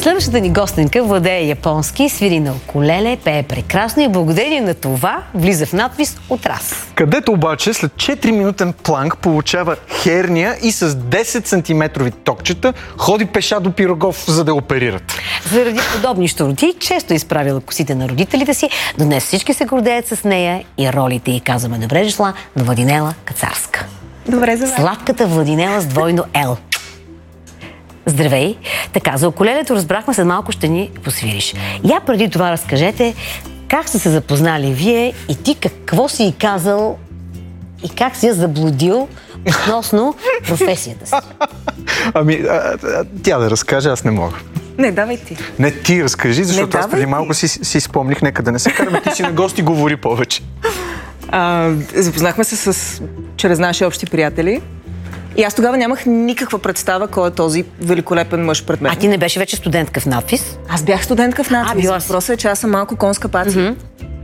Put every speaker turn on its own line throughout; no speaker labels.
Следващата ни гостенка владее японски, свири на укулеле, пее прекрасно и благодарение на това влиза в надпис отрас.
Където обаче след 4-минутен планк получава херния и с 10 сантиметрови токчета ходи пеша до Пирогов, за да оперират.
Заради подобни щуроти често е изправила косите на родителите си, но днес всички се гордеят с нея и ролите й. Казваме добре дошла на Владинела Кацарска.
Добре за вас.
Сладката Владинела с двойно Л. Здравей! Така, за укулелето разбрахме, след малко ще ни посвириш. Я преди това разкажете как сте се запознали вие и ти какво си й казал и как си я заблудил относно професията си.
Тя да разкаже, аз не мога.
Не, давай ти.
Не, ти разкажи, защото аз преди малко си спомних, нека да не се караме, ти си на гости говори повече.
Запознахме се чрез наши общи приятели. И аз тогава нямах никаква представа кой е този великолепен мъж пред мен.
А ти не беше вече студентка в надпис?
Аз бях студентка в надпис. Въпросът е, че аз съм малко конска паци.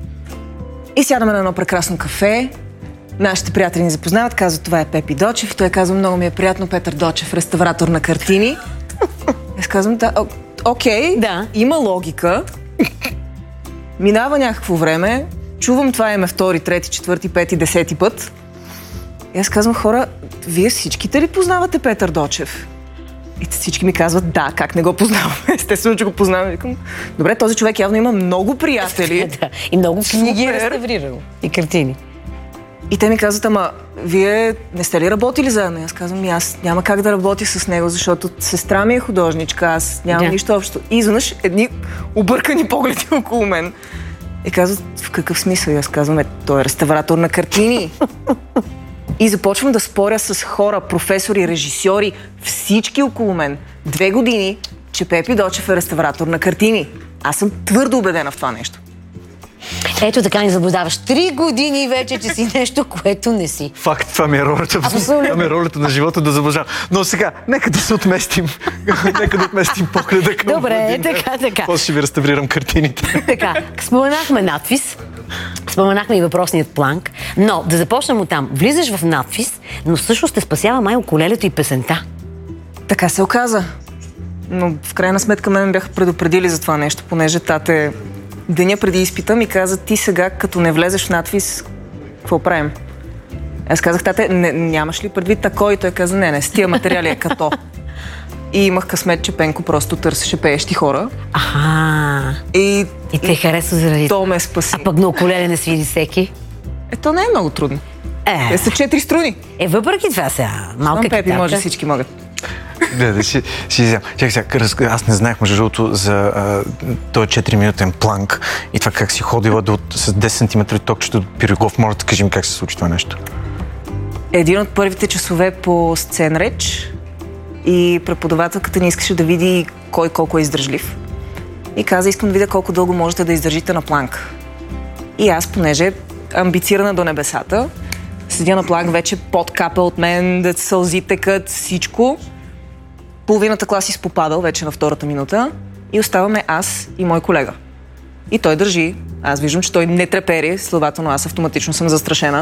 И сядаме на едно прекрасно кафе. Нашите приятели ни запознават, казват, това е Пепи Дочев. Той казва, много ми е приятно, Петър Дочев, реставратор на картини. Аз казвам, да, окей,
да.
Има логика. Минава някакво време, чувам това име втори, трети, четвърти, пети, десети път. И аз казвам, хора, вие всичките ли познавате Петър Дочев? И всички ми казват, да, как не го познаваме? Естествено, че го познаваме. Викам, добре, този човек явно има много приятели.
Да, и много книги е реставрирал. И картини.
И те ми казват, ама, вие не сте ли работили заедно? И аз казвам, аз няма как да работя с него, защото сестра ми е художничка, аз нямам нищо общо. И изведнъж едни объркани погледи около мен. И казват, в какъв смисъл? И аз казвам, той е реставратор на картини. И започвам да споря с хора, професори, режисьори, всички около мен. 2 години, че Пепи Дочев е реставратор на картини. Аз съм твърдо убедена в това нещо.
Ето така ни заблуждаваш. 3 години вече, че си нещо, което не си.
Факт, това ми е ролята. Това ми е ролята на живота да заблуждавам. Но сега, нека да се отместим. Нека да отместим погледа към
Добре, така.
После ще ви реставрирам картините.
Така, споменахме надпис. Споменахме и въпросният планк, но да започнем оттам. Влизаш в надпис, но всъщност те спасява май укулелето и песента.
Така се оказа. Но в крайна сметка мен бяха предупредили за това нещо, понеже тате деня преди изпита ми каза, ти сега като не влезеш в надпис, какво правим? Аз казах, тате, нямаш ли предвид такой? И той каза, не, с тия материали е като. И имах късмет, че Пенко просто търсеше пеещи хора.
Аха. И те харесва заради
то ме спаси.
А пък на укулеле не свири всеки?
То не е много трудно. Те са 4 струни.
Въпреки това сега, малка китарка.
Пепи, може всички могат.
Да си взема. Аз не знаех, между другото, за този 4-минутен планк и това как си ходила с 10 см токчето до Пирогов. Може да кажем как се случи това нещо.
Един от първите часове по сценреч и преподавателката ни искаше да види кой колко е издържлив. И каза, искам да видя колко дълго можете да издържите на планк. И аз, понеже амбицирана до небесата, седя на планк, вече под капа от мен, да сълзи текат, всичко. Половината клас изпопадал вече на втората минута и оставаме аз и мой колега. И той държи. Аз виждам, че той не трепери, следователно аз автоматично съм застрашена.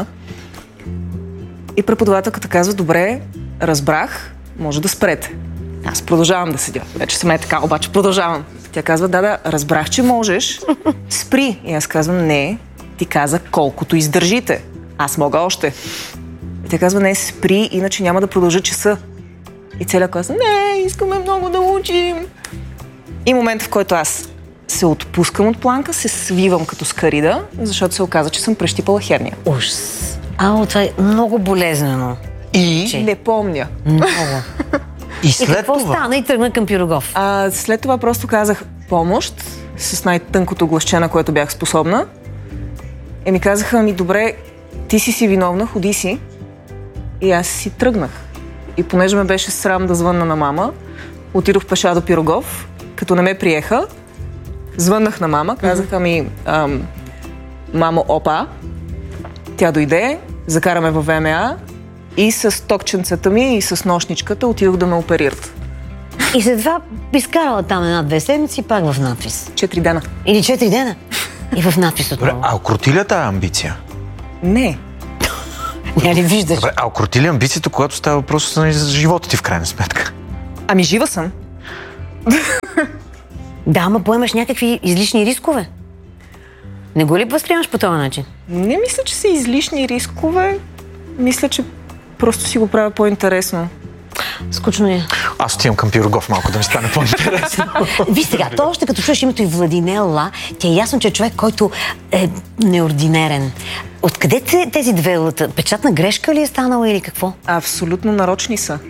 И преподавателката казва, добре, разбрах, може да спрете. Аз продължавам да седя. Вече съм така, обаче продължавам. Тя казва, да, разбрах, че можеш. Спри. И аз казвам, не, ти каза колкото издържите. Аз мога още. И тя казва, не, спри, иначе няма да продължа часа. И целият клас, не, искаме много да учим. И момента, в който аз се отпускам от планка, се свивам като скарида, защото се оказа, че съм прещипала херния.
Ужас. Това е много болезнено.
И не помня.
Много.
И след
какво стана и тръгна към Пирогов?
След това просто казах помощ с най-тънкото гласче, на което бях способна. И ми казаха, добре, ти си виновна, ходи си. И аз си тръгнах. И понеже ме беше срам да звънна на мама, отидох пеша до Пирогов, като не ме приеха, звъннах на мама, казаха ми, мамо, опа, тя дойде, закараме във ВМА и с токченцата ми и с нощничката отидох да ме оперират.
И след това изкарала там 1-2 седмици пак в надпис.
4 дена.
Или 4 дена? И в надпис отново.
Добре, а окрути ли тази амбиция?
Не.
Не ли виждаш?
Добре, а окрути ли амбицията, когато става въпрос за живота ти в крайна сметка?
Жива съм.
Да, ама поемаш някакви излишни рискове. Не го ли възприемаш по този начин?
Не мисля, че са излишни рискове. Мисля, че просто си го правя по-интересно.
Скучно е.
Аз отивам към Пирогов малко да ми стане по-интересно.
Виж сега, то още като чуеш името и Владинела, ти е ясно, че е човек, който е неординерен. Откъде тези две лъта? Печатна грешка ли е станала или какво?
Абсолютно нарочни са.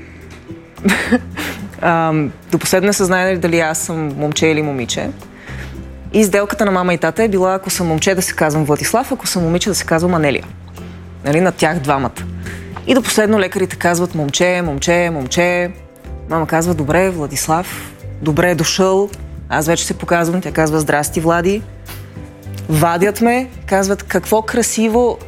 До последно се знае дали аз съм момче или момиче. И сделката на мама и тата е била, ако съм момче да се казвам Владислав, ако съм момиче да се казвам Анелия. Нали, на тях двамата. И до последно лекарите казват момче, момче, момче. Мама казва, добре, Владислав, добре е дошъл. Аз вече се показвам, тя казва, здрасти, Влади. Вадят ме, казват, какво красиво.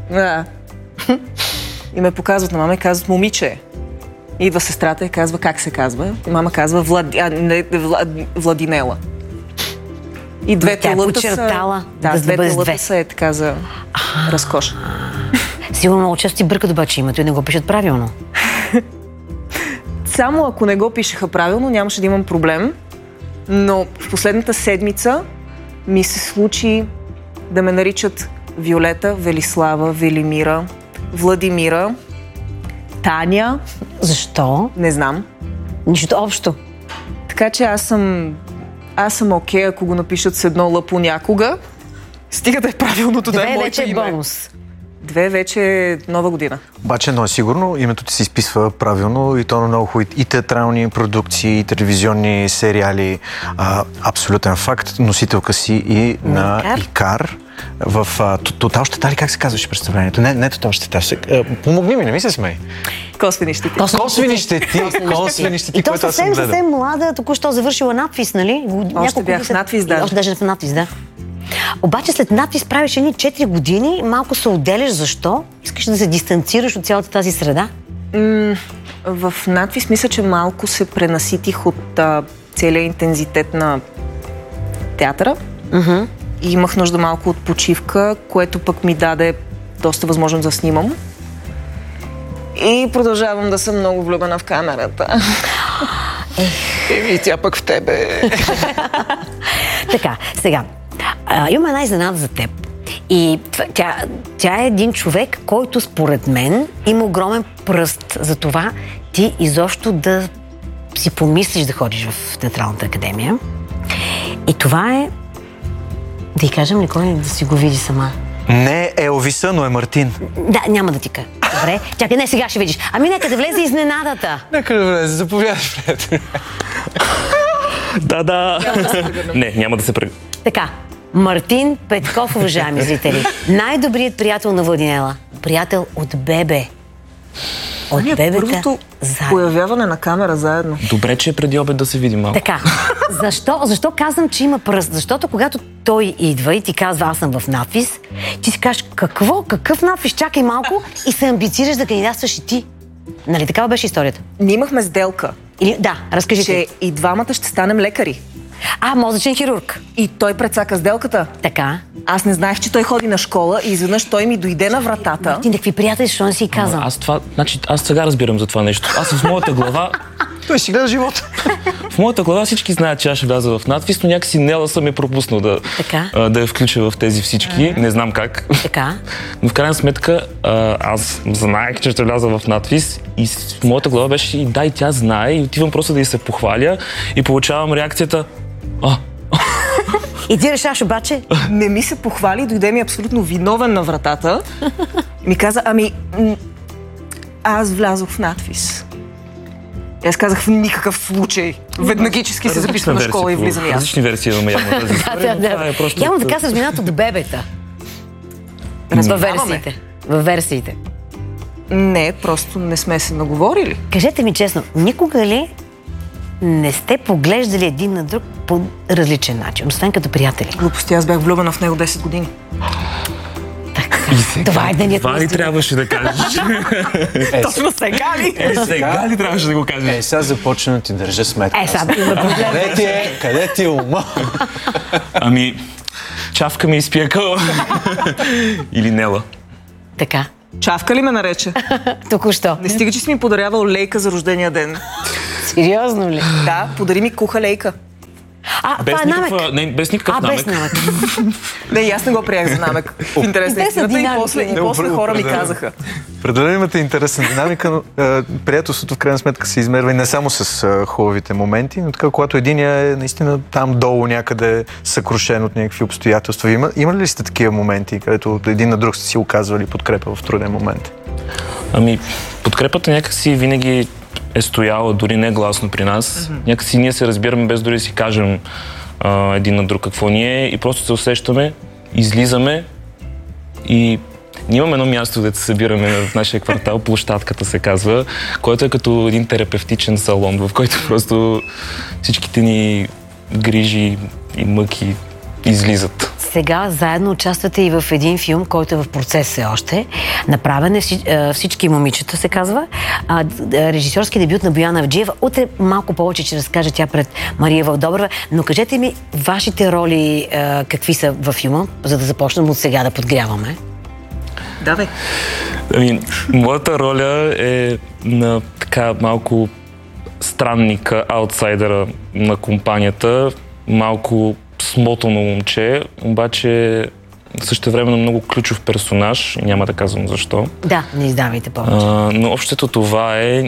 И ме показват на мама и казват, момиче. Идва сестрата и казва, как се казва. И мама казва, Владинела. И двете лъта са... Да, двете лъта са така за разкош.
Сигурно много често ти бъркат обаче името и не го пишат правилно.
Само ако не го пишеха правилно, нямаше да имам проблем. Но в последната седмица ми се случи да ме наричат Виолета, Велислава, Велимира, Владимира, Таня.
Защо?
Не знам.
Нищо общо.
Така че аз съм окей, ако го напишат с едно Л понякога. Стига да е правилното, да е моето име. 2 вече е
бонус.
2 вече е нова година.
Обаче едно е сигурно, името ти се изписва правилно и то на много хубави и театрални продукции, и телевизионни сериали. Абсолютен факт. Носителка си и на Икар. В Тотал щета ли, как се казваше представлението? Не Тотал щета. Помогни ми, не ми се смей.
Косвени щети.
Косвени щети,
и то съвсем млада, току-що завършила надпис, нали?
Още бях в надпис, да.
Още даже в надпис, да. Обаче след надпис правиш едни 4 години, малко се отделяш. Защо? Искаш да се дистанцираш от цялата тази среда?
В надпис мисля, че малко се пренаситих от целия интензитет на театъра. И имах нужда малко от почивка, което пък ми даде доста възможност да снимам. И продължавам да съм много влюбена в камерата. И тя пък в тебе.
Така, сега. Имам една изненада за теб. И тя е един човек, който според мен има огромен пръст за това ти изобщо да си помислиш да ходиш в Театралната академия. И това е... Да й кажем ли кой да си го види сама?
Не е Елвиса, но е Мартин.
Да, няма да ти кажа. Добре. Чакай, не, сега ще видиш. Ами нека да влезе изненадата.
Нека да влезе, заповядай, приятели.
Да. Не, няма да се пръгна.
Така, Мартин Петков, уважаеми зрители. Най-добрият приятел на Владинела. Приятел от бебе. От бебета
първото появяване на камера заедно.
Добре, че е преди обед да се видим малко.
Така, защо казвам, че има пръст? Защото когато той идва и ти казва, аз съм в надпис, ти си кажеш, какъв надпис? Чакай малко и се амбицираш да кандидатстваш и ти. Нали, такава беше историята?
Ние имахме сделка.
Да, разкажи.
Че и двамата ще станем лекари.
Мозъчен хирург.
И той прецака сделката.
Така.
Аз не знаех, че той ходи на школа и изведнъж той ми дойде на вратата.
Ти какви приятели, защо не си казал?
Аз сега разбирам за това нещо. Аз в моята глава...
Той си гледа живота.
В моята глава всички знаят, че аз ще вляза в надпис, но някакси Нела съм пропуснал да я включа в тези всички. Не знам как.
Така.
Но в крайна сметка аз знаех, че ще вляза в надпис и в моята глава беше и да, и тя знае и отивам просто да й се похваля и получавам реакцията
И ти решаш обаче?
Не ми се похвали, дойде ми абсолютно виновен на вратата. Ми каза, аз влязох в надпис. Аз казах в никакъв случай. Веднагически се записвам на школа и влизам и аз.
Различни версии имаме явно тази история.
Явно така се разминат от бебета. Във версиите.
Не, просто не сме се наговорили.
Кажете ми честно, никога ли не сте поглеждали един на друг по различен начин, освен като приятели?
Глупости, аз бях влюбена в него 10 години.
Това е денят.
Това ли трябваше да кажеш?
Точно сега ли?
Сега ли трябваше да го кажеш?
Сега започна да ти държа сметка. Къде ти е ума?
Чавка ми изпиякала. Или Нела.
Така.
Чавка ли ме нарече?
Току-що.
Не стига, че си ми подарявал лейка за рождения ден.
Сериозно ли?
Да, подари ми куха лейка.
Това е намек.
Без никакъв намек.
Без намек.
Не, и аз не го приех за намек. В интерес на истината и после хора ми казаха.
Определено имате интересна динамика, но приятелството в крайна сметка се измерва и не само с хубавите моменти, но така, когато единия е наистина там долу някъде съкрушен от някакви обстоятелства. Има ли сте такива моменти, където един на друг сте си оказвали подкрепа в труден момент?
Подкрепата някакси винаги е стояла, дори не гласно при нас. Някакси ние се разбираме без дори да си кажем един на друг какво ни е и просто се усещаме, излизаме и ние имаме едно място, където се събираме в нашия квартал, площадката се казва, което е като един терапевтичен салон, в който просто всичките ни грижи и мъки излизат.
Сега заедно участвате и в един филм, който е в процес все още. Направен е Всички момичета, се казва. Режисьорски дебют на Бояна Авджиева. Утре малко повече ще разкаже тя пред Мария Вълдобрева. Но кажете ми, вашите роли какви са във филма, за да започнем от сега да подгряваме?
Давай.
Моята роля е на така малко странника, аутсайдера на компанията, малко смотано момче, обаче същевременно много ключов персонаж, няма да казвам защо.
Да, не издавайте повече.
Но общото това е,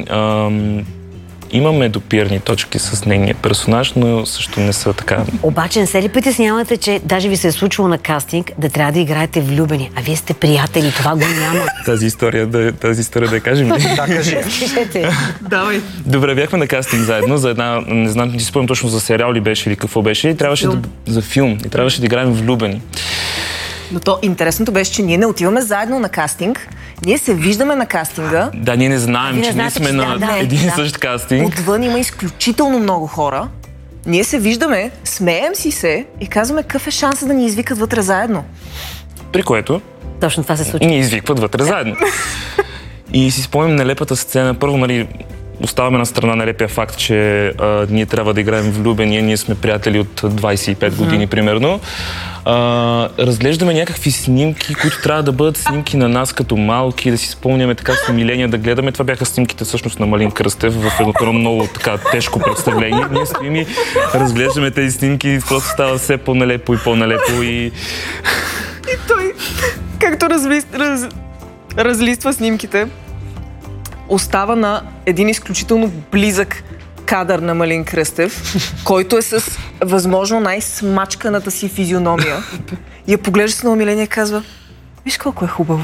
имаме допирни точки с нейния персонаж, но също не са така.
Обаче не се ли притеснявате, че даже ви се е случило на кастинг да трябва да играете влюбени, а вие сте приятели, това го няма.
Тази история да я кажем ли?
Да, кажи.
Давай.
Добре, бяхме на кастинг заедно за една, не знам, не си спомням точно за сериал ли беше или какво беше, и трябваше за филм, и трябваше да играем влюбени.
Но то интересното беше, че ние не отиваме заедно на кастинг, ние се виждаме на кастинга.
Да, ние не знаем, че ние сме на един и същ кастинг.
Отвън има изключително много хора. Ние се виждаме, смеем си се и казваме какъв е шансът да ни извикат вътре заедно.
При което
точно това се случва.
Ни извикват вътре заедно. И си спомням нелепата сцена. Първо, оставаме на страна нелепия факт, че ние трябва да играем влюбени, ние сме приятели от 25 години примерно. Разглеждаме някакви снимки, които трябва да бъдат снимки на нас като малки, да си спомняме така с умиление, да гледаме. Това бяха снимките всъщност на Малин Кръстев в едно много така тежко представление. Ние стоим и разглеждаме тези снимки и просто става все по-налепо и по-налепо и
той, както разлиства снимките, остава на един изключително близък кадър на Малин Кръстев, който е с възможно най-смачканата си физиономия. И я поглежда с на умиление и казва: виж колко е хубаво.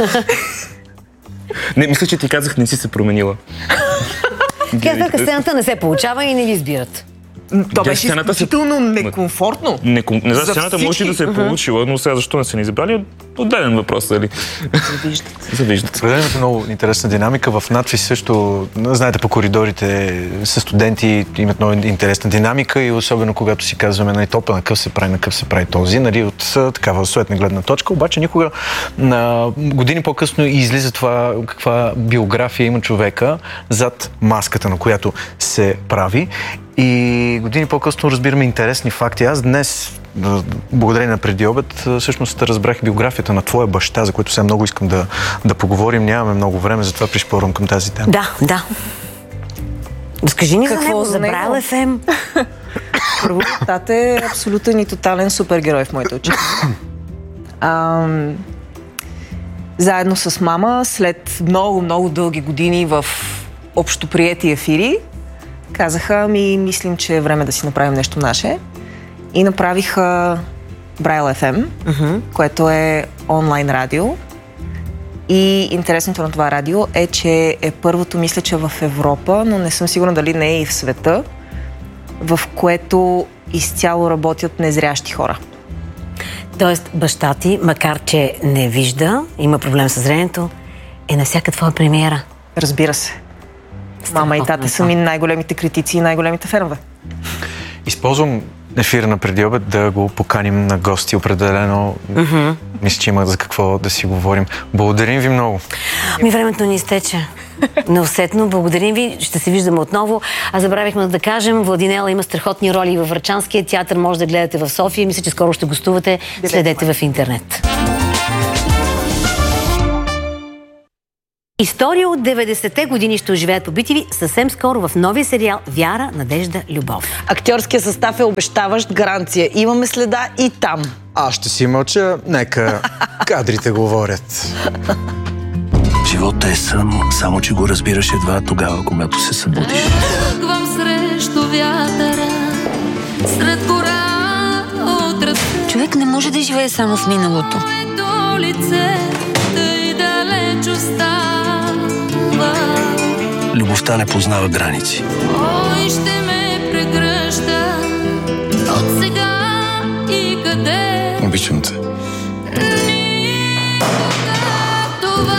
Не, мисля, че ти казах, не си се променила.
Казаха, сцената не се получава и не ви избират.
То беше изключително некомфортно.
Не за сцената може да се е получила, но сега защо не са ни избрали? Отделен въпрос, дали? Завиждат.
Определено много интересна динамика. В надпис също, знаете, по коридорите са студенти, имат много интересна динамика и особено когато си казваме на топа на къв се прави този, нали, от такава суетна гледна точка, обаче никога години по-късно излиза това каква биография има човека зад маската, на която се прави. И години по-късно разбираме интересни факти. Аз днес, благодарение на преди обед, всъщност разбрах биографията на твоя баща, за което сега много искам да поговорим. Нямаме много време, затова пришпорвам към тази тема.
Да. Разкажи ни за него, за Braille FM.
Първо, тата е абсолютен и тотален супергерой в моите очи. Заедно с мама, след много дълги години в общоприети ефири, казаха ми, мислим, че е време да си направим нещо наше. И направиха Braille FM, което е онлайн радио. И интересното на това радио е, че е първото, мисля, че в Европа, но не съм сигурна дали не е и в света, в което изцяло работят незрящи хора.
Тоест баща ти, макар че не вижда, има проблем с зрението, е на всяка твоя премиера.
Разбира се. Мама и тата са ми най-големите критици и най-големите фенове.
Използвам ефира на преди обед да го поканим на гости. Определено мисля, че има за какво да си говорим. Благодарим ви много.
Времето ни изтече. Неусетно. Благодарим ви. Ще се виждаме отново. А забравихме да кажем, Владинела има страхотни роли във Врачанския театър. Може да гледате в София. Мисля, че скоро ще гостувате. Следете в интернет. История от 90-те години ще оживеят по BTV съвсем скоро в новия сериал Вяра, надежда, любов.
Актьорският състав е обещаващ, гаранция. Имаме следа и там.
Аз ще си мълча, нека кадрите говорят.
Животът е сън, само че го разбираш едва тогава, когато се събудиш.
Тръгвам срещу вятъра, сред гора от ръце.
Човек не може да живее само в миналото.
Моето лице тъй далеч остава.
Любовта не познава граници.
Кой ще ме прегръща от сега и къде?
Обичам те.
Никога това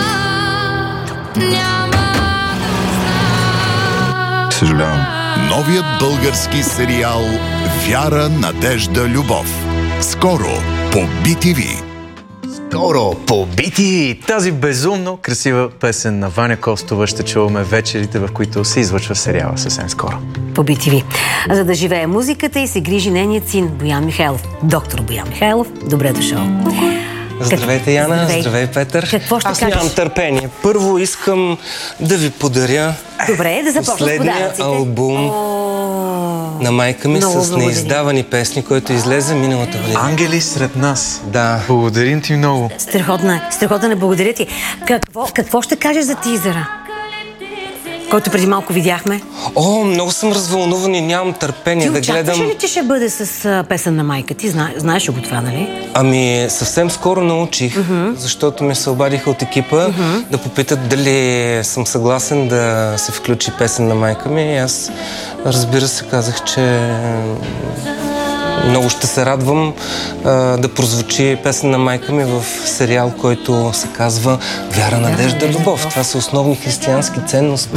няма да знам.
Съжалявам.
Новият български сериал Вяра, надежда, любов. Скоро по BTV.
Скоро по BTV! Тази безумно красива песен на Ваня Костова ще чуваме вечерите, в които се излъчва сериала съвсем скоро.
По BTV. За да живее музиката и се грижи нейният син Боян Михайлов. Доктор Боян Михайлов, добре дошъл.
Здравейте, Яна.
Здравей.
Здравей, Петър.
Какво ще
Аз
кажеш?
нямам търпение. Първо искам да ви подаря
Добре, да започнем с
последния
подаръците.
албум на майка ми
Много
с
благодаря.
неиздавани песни, който излезе миналата година.
Ангели сред нас.
Да.
Благодарим ти много.
Страхотна е, благодаря ти. Какво ще кажеш за тизъра, който преди малко видяхме?
О, много съм развълнуван и нямам търпение
Ти
да
очакваш
гледам.
ли, че ще бъде с песен на майка ти? Знаеш ли го това, нали?
Ами, съвсем скоро научих, защото ми се обадиха от екипа да попитат дали съм съгласен да се включи песен на майка ми. И аз, разбира се, казах, че много ще се радвам да прозвучи песен на майка ми в сериал, който се казва Вяра, надежда, любов. Това са основни християнски ценности.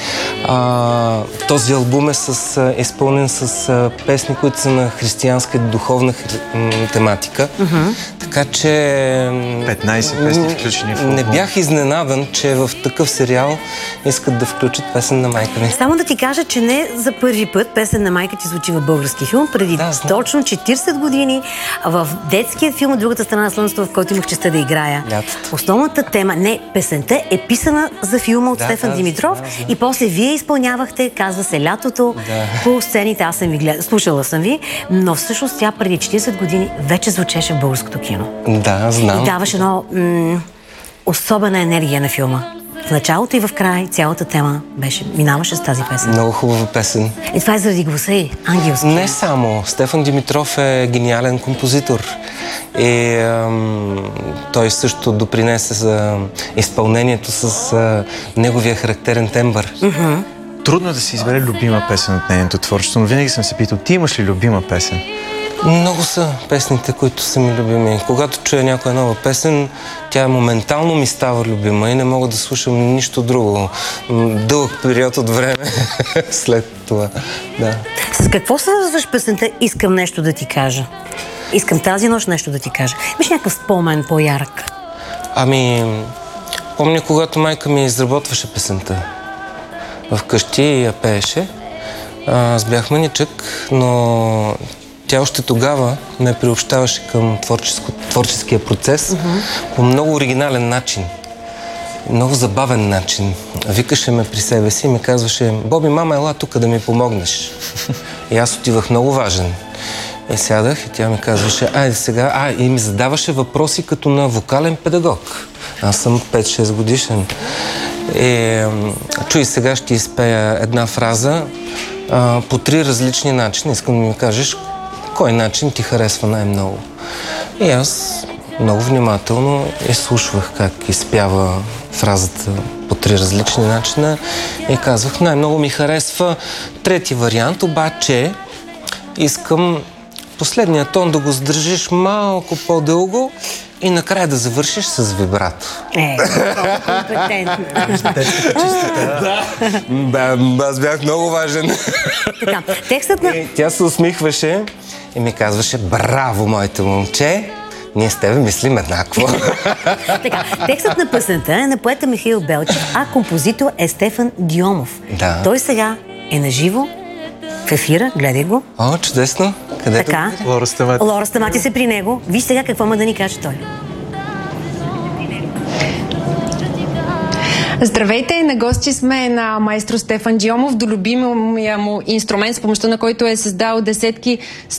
Този албум е изпълнен с песни, които са на християнска и духовна тематика. Така че
15 песни включени в
не
албума.
бях изненадан, че в такъв сериал искат да включат песен на майка ми.
Само да ти кажа, че не за първи път песен на майка ти звучи в български филм. Преди точно 40 години в детският филм от другата страна на слънцето, в който имах честа да играя.
Лятото.
Основната тема, песента е писана за филма от Стефан Димитров и после вие изпълнявахте, казва се Лятото, по сцените. Аз съм ви слушала съм ви, но всъщност тя преди 40 години вече звучеше в българското кино.
Да, знам.
И даваше едно особена енергия на филма. В началото и в край цялата тема минаваше с тази песен.
Много хубава песен.
И това е заради гласа и ангелски.
Не само. Стефан Димитров е гениален композитор. И той също допринесе за изпълнението с неговия характерен тембър.
Трудно е да се избере любима песен от нейното творчество, но винаги съм се питал, ти имаш ли любима песен?
Много са песните, които са ми любими. Когато чуя някоя нова песен, тя моментално ми става любима и не мога да слушам нищо друго. Дълъг период от време след това. Да.
С какво свързваш песента "Искам нещо да ти кажа"? Искам тази нощ нещо да ти кажа. Имаш някакъв спомен по-ярък?
Ами, помня, когато майка ми изработваше песента вкъщи и я пееше. Аз бях мъничък, но тя още тогава ме приобщаваше към творческия процес по много оригинален начин. Много забавен начин. Викаше ме при себе си и ми казваше: "Боби, мама, ела тук да ми помогнеш." И аз отивах много важен. И сядах и тя ми казваше: "Айде сега." И ми задаваше въпроси като на вокален педагог. Аз съм 5-6 годишен. Чуй, сега ще изпея една фраза по 3 различни начина. Искам да ми кажеш кой начин ти харесва най-много. И аз много внимателно изслушвах как изпява фразата по 3 различни начина и казвах: най-много ми харесва трети вариант, обаче искам последния тон да го задържиш малко по-дълго и накрая да завършиш с вибрато.
Компетентно.
Да, аз бях много важен.
Така, текстът на...
Тя се усмихваше и ми казваше: "Браво, моето момче! Ние с тебе мислим еднакво."
Така, текстът на песента е на поета Михаил Белчев, а композитор е Стефан Дионов.
Да.
Той сега е наживо в ефира, гледай го.
О, чудесно! Където?
Така.
Лора Стамати.
Лора Стамати се при него. Виж сега какво има да ни каже той.
Здравейте! На гости сме на маестро Стефан Джиомов, до любимия му инструмент, с помощта на който е създал десетки